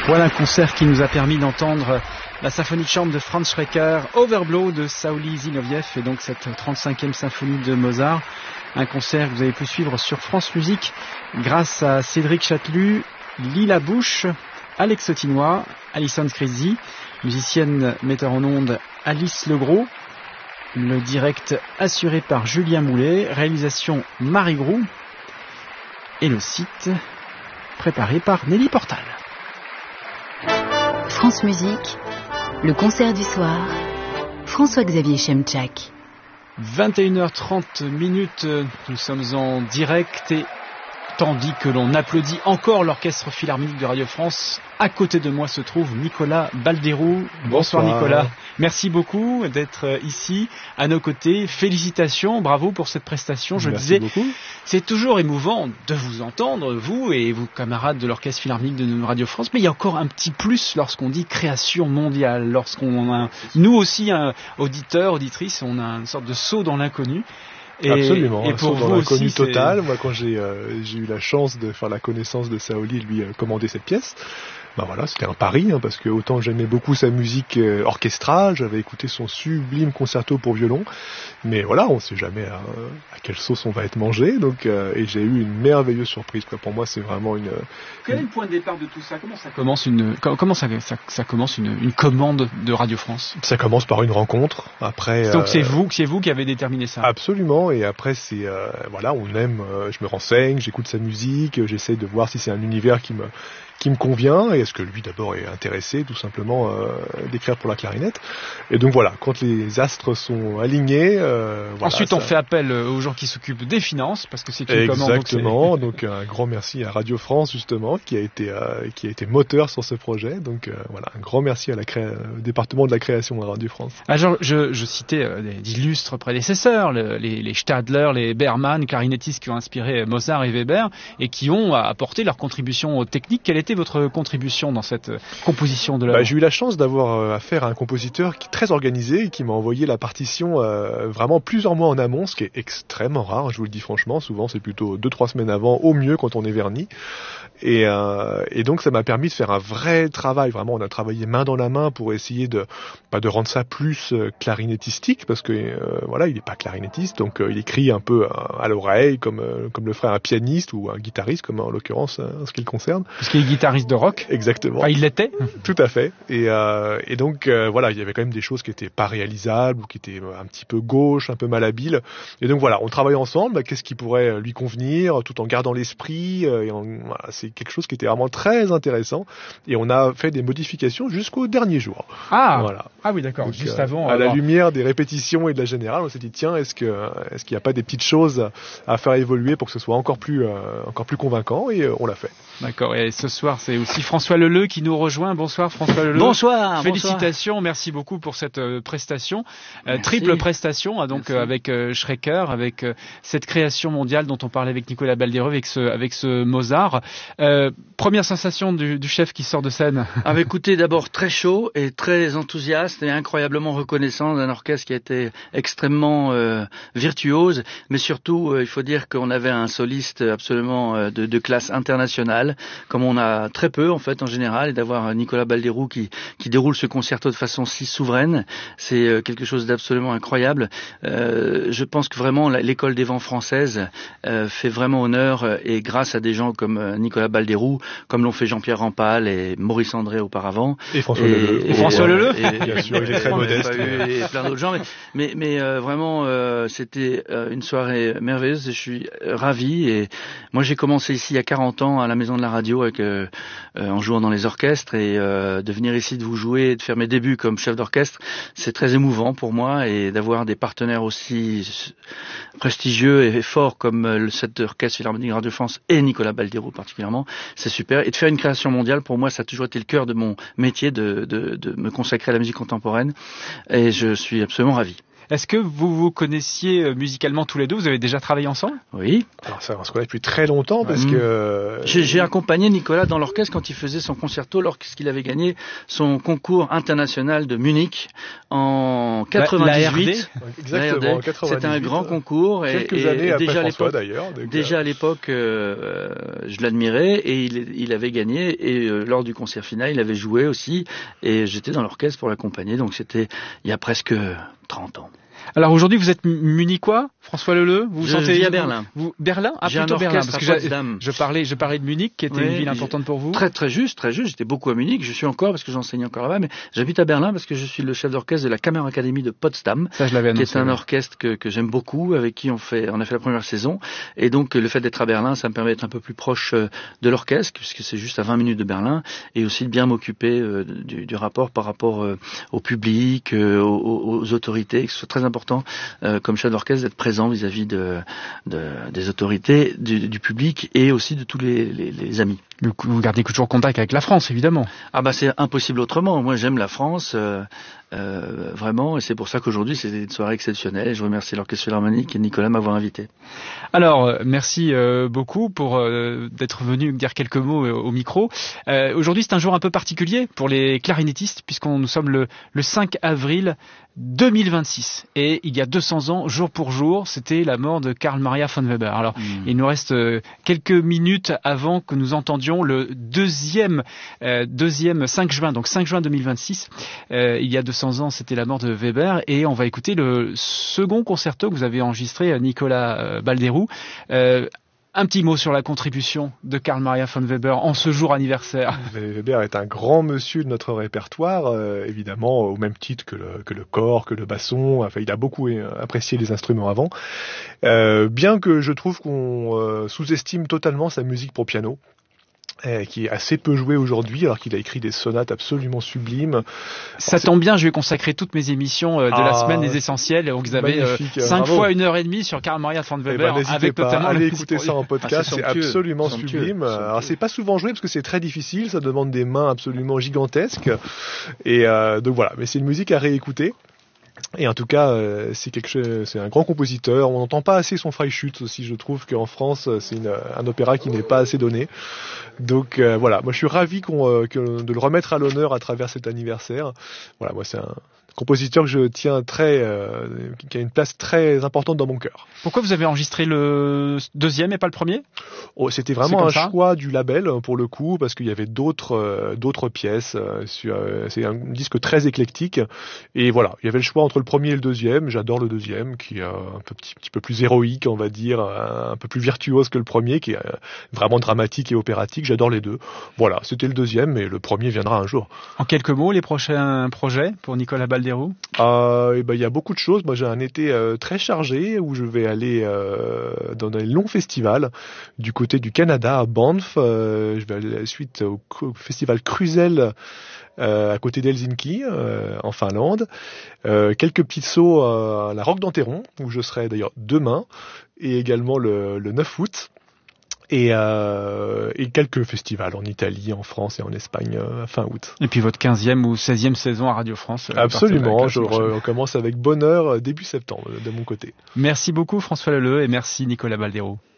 Voilà un concert qui nous a permis d'entendre la symphonie de chambre de Franz Schreker, Overblow de Sauli Zinoviev et donc cette 35e symphonie de Mozart. Un concert que vous avez pu suivre sur France Musique grâce à Cédric Chatelus, Lila Bouche, Alex Sotinois, Alison Crazy, musicienne metteur en ondes Alice Legros, le direct assuré par Julien Moulet, réalisation Marie Groux et le site préparé par Nelly Portal. France Musique, le concert du soir, François-Xavier Chemchak. 21h30, nous sommes en direct et tandis que l'on applaudit encore l'Orchestre Philharmonique de Radio France, à côté de moi se trouve Nicolas Baldeyrou. Bonsoir Nicolas. Merci beaucoup d'être ici à nos côtés. Félicitations, bravo pour cette prestation. Je Merci disais, beaucoup. C'est toujours émouvant de vous entendre, vous et vos camarades de l'Orchestre Philharmonique de Radio France, mais il y a encore un petit plus lorsqu'on dit création mondiale, lorsqu'on a, nous aussi, auditeurs, auditrices, on a une sorte de saut dans l'inconnu. Absolument, et pour dans vous l'inconnu aussi, total. Moi, quand j'ai eu la chance de faire la connaissance de Sauli et de lui commander cette pièce, ben voilà, c'était un pari, parce que autant j'aimais beaucoup sa musique orchestrale, j'avais écouté son sublime concerto pour violon, mais voilà, on ne sait jamais à quelle sauce on va être mangé, donc et j'ai eu une merveilleuse surprise. Pour moi, c'est vraiment une. Quel est le point de départ de tout ça ? Comment ça commence une commande de Radio France ? Ça commence par une rencontre. Après, donc c'est vous qui avez déterminé ça. Absolument. Et après, c'est voilà, on aime. Je me renseigne, j'écoute sa musique, j'essaie de voir si c'est un univers qui me convient, et est-ce que lui d'abord est intéressé tout simplement d'écrire pour la clarinette. Et donc voilà, quand les astres sont alignés... Ensuite on fait appel aux gens qui s'occupent des finances, parce que c'est une commande. Exactement, donc un grand merci à Radio France justement, qui a été moteur sur ce projet. Donc voilà, un grand merci au département de la création de Radio France. Alors, je citais d'illustres prédécesseurs, les Stadler, les Berman, clarinettistes qui ont inspiré Mozart et Weber, et qui ont apporté leur contribution technique. Quelle était votre contribution dans cette composition de l'œuvre ? J'ai eu la chance d'avoir affaire à un compositeur qui est très organisé et qui m'a envoyé la partition vraiment plusieurs mois en amont, ce qui est extrêmement rare, je vous le dis franchement. Souvent c'est plutôt 2-3 semaines avant, au mieux quand on est verni. Et donc ça m'a permis de faire un vrai travail. Vraiment, on a travaillé main dans la main pour essayer de rendre ça plus clarinettistique, parce que voilà, il n'est pas clarinettiste, donc il écrit un peu à l'oreille, comme le ferait un pianiste ou un guitariste, comme en l'occurrence en ce qui le concerne. Parce qu'il est guitariste de rock. Exactement. Enfin, il l'était. Tout à fait. Et donc voilà, il y avait quand même des choses qui étaient pas réalisables ou qui étaient un petit peu gauches, un peu malhabiles. Et donc voilà, on travaille ensemble. Qu'est-ce qui pourrait lui convenir, tout en gardant l'esprit. Voilà, c'est quelque chose qui était vraiment très intéressant. Et on a fait des modifications jusqu'au dernier jour. Voilà. Ah oui, d'accord. Donc, juste avant. À la lumière des répétitions et de la générale, on s'est dit tiens, est-ce qu'il n'y a pas des petites choses à faire évoluer pour que ce soit encore plus convaincant, et on l'a fait. D'accord. Et ce soir, c'est aussi François Leleu qui nous rejoint. Bonsoir François Leleu. Bonsoir. Félicitations, merci beaucoup pour cette prestation, triple prestation, donc avec Schreker, avec cette création mondiale dont on parlait avec Nicolas Baldeyrou, avec ce Mozart. Première sensation du chef qui sort de scène. Écoutez, d'abord très chaud et très enthousiaste et incroyablement reconnaissant d'un orchestre qui a été extrêmement virtuose, mais surtout il faut dire qu'on avait un soliste absolument de classe internationale, comme on a très peu en fait en général, et d'avoir Nicolas Baldeyrou qui déroule ce concerto de façon si souveraine, c'est quelque chose d'absolument incroyable. Je pense que vraiment l'école des vents française fait vraiment honneur, et grâce à des gens comme Nicolas Baldeyrou, comme l'ont fait Jean-Pierre Rampal et Maurice André auparavant, et François Leleu. Et François Leleu. Bien sûr, il est très modeste. Et plein d'autres gens, mais vraiment c'était une soirée merveilleuse, et je suis ravi. Et moi j'ai commencé ici il y a 40 ans à la Maison de la Radio en jouant dans les orchestres, et de venir ici, de vous jouer, de faire mes débuts comme chef d'orchestre, c'est très émouvant pour moi, et d'avoir des partenaires aussi prestigieux et forts comme cet orchestre Philharmonique de Radio France et Nicolas Baldeyrou particulièrement, c'est super. Et de faire une création mondiale, pour moi ça a toujours été le cœur de mon métier, de me consacrer à la musique contemporaine, et je suis absolument ravi. Est-ce que vous vous connaissiez musicalement tous les deux? Vous avez déjà travaillé ensemble? Oui. Alors ça, on se connaît depuis très longtemps parce que... J'ai accompagné Nicolas dans l'orchestre quand il faisait son concerto lorsqu'il avait gagné son concours international de Munich en 98. Exactement, en 98. C'était un grand concours. Quelques années après déjà François d'ailleurs. Déjà à l'époque, je l'admirais et il avait gagné. Et lors du concert final, il avait joué aussi. Et j'étais dans l'orchestre pour l'accompagner. Donc c'était il y a presque 30 ans. Alors aujourd'hui, vous êtes munichois, François Leleu. Vous vis à Berlin. Berlin, plutôt Berlin, parce que je parlais de Munich, qui était une ville importante pour vous. Très juste. J'étais beaucoup à Munich. Je suis encore parce que j'enseigne encore là-bas, mais j'habite à Berlin parce que je suis le chef d'orchestre de la Kammerakademie de Potsdam, ça, je l'avais annoncé, qui est un orchestre que j'aime beaucoup, avec qui on a fait la première saison. Et donc le fait d'être à Berlin, ça me permet d'être un peu plus proche de l'orchestre, puisque c'est juste à 20 minutes de Berlin, et aussi de bien m'occuper du rapport par rapport au public, aux autorités, que ce soit très important comme chef d'orchestre d'être présent vis-à-vis des autorités, du public et aussi de tous les amis. Vous gardez toujours contact avec la France, évidemment. Ah bah c'est impossible autrement. Moi j'aime la France vraiment, et c'est pour ça qu'aujourd'hui c'est une soirée exceptionnelle. Et je remercie l'Orchestre Philharmonique et Nicolas de m'avoir invité. Alors merci beaucoup pour d'être venu dire quelques mots au micro. Aujourd'hui c'est un jour un peu particulier pour les clarinettistes puisqu'nous sommes le 5 avril 2026 et il y a 200 ans, jour pour jour, c'était la mort de Carl Maria von Weber. Alors il nous reste quelques minutes avant que nous entendions le deuxième 5 juin, donc 5 juin 2026. Il y a 200 ans, c'était la mort de Weber et on va écouter le second concerto que vous avez enregistré, Nicolas Balderou. Un petit mot sur la contribution de Carl Maria von Weber en ce jour anniversaire. Weber est un grand monsieur de notre répertoire, évidemment au même titre que le cor, que le basson. Enfin, il a beaucoup apprécié les instruments avant. Bien que je trouve qu'on sous-estime totalement sa musique pour piano, qui est assez peu joué aujourd'hui, alors qu'il a écrit des sonates absolument sublimes. Ça tombe bien, je vais consacrer toutes mes émissions de la semaine des essentiels. Donc vous avez 5 fois 1h30 sur Carl Maria von Weber. N'hésitez pas à aller écouter ça en podcast, c'est absolument sublime. Alors c'est pas souvent joué parce que c'est très difficile, ça demande des mains absolument gigantesques. Et donc voilà, mais c'est une musique à réécouter. Et en tout cas, c'est un grand compositeur. On n'entend pas assez son Freischütz aussi. Je trouve qu'en France, c'est un opéra qui n'est pas assez donné. Donc voilà, moi je suis ravi de le remettre à l'honneur à travers cet anniversaire. Voilà, moi c'est un compositeur que je tiens qui a une place très importante dans mon cœur. Pourquoi vous avez enregistré le deuxième et pas le premier? C'était vraiment un choix du label pour le coup, parce qu'il y avait d'autres pièces. C'est un disque très éclectique et voilà, il y avait le choix entre le premier et le deuxième. J'adore le deuxième, qui est un petit peu plus héroïque, on va dire, un peu plus virtuose que le premier, qui est vraiment dramatique et opératique. J'adore les deux. Voilà, c'était le deuxième, mais le premier viendra un jour. En quelques mots, les prochains projets pour Nicolas Balderou? Il y a beaucoup de choses. Moi, j'ai un été très chargé où je vais aller dans des longs festivals du côté du Canada, à Banff. Je vais aller suite au festival Cruzel à côté d'Helsinki, en Finlande. Quelques petits sauts à la Roque d'Enterron, où je serai d'ailleurs demain, et également le 9 août. Et quelques festivals en Italie, en France et en Espagne fin août. Et puis votre 15e ou 16e saison à Radio France. Absolument, on commence avec bonheur début septembre de mon côté. Merci beaucoup François Leleu et merci Nicolas Balderou.